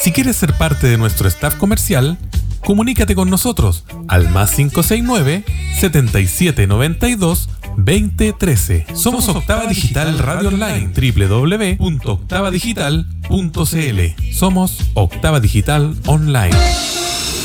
Si quieres ser parte de nuestro staff comercial, comunícate con nosotros al +569 7792 2013. Somos Octava Digital Radio Online, www.octavadigital.cl. Somos Octava Digital Online.